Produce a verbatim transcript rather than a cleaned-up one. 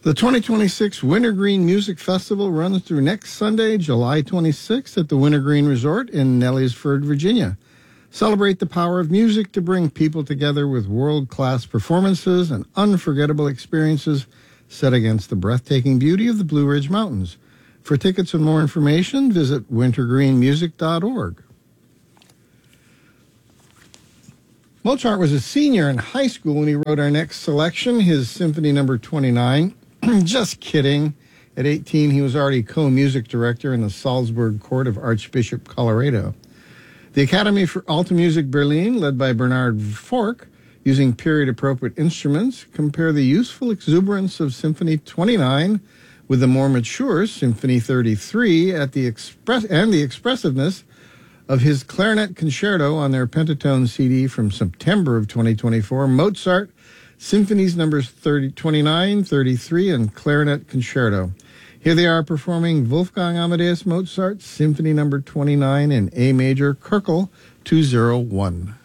The twenty twenty-six Wintergreen Music Festival runs through next Sunday, July twenty-sixth, at the Wintergreen Resort in Nelliesford, Virginia. Celebrate the power of music to bring people together with world-class performances and unforgettable experiences set against the breathtaking beauty of the Blue Ridge Mountains. For tickets and more information, visit wintergreen music dot org. Mozart was a senior in high school when he wrote our next selection, his Symphony Number twenty-nine. Just kidding. At eighteen, he was already co-music director in the Salzburg Court of Archbishop Colloredo. The Academy for Alta Music Berlin, led by Bernard Fork, using period-appropriate instruments, compare the youthful exuberance of Symphony twenty-nine with the more mature Symphony thirty-three at the express and the expressiveness of his clarinet concerto on their Pentatone C D from September of twenty twenty-four, Mozart Symphonies Numbers thirty, twenty-nine, thirty-three, and Clarinet Concerto. Here they are performing Wolfgang Amadeus Mozart Symphony Number twenty-nine in A major, Köchel two oh one.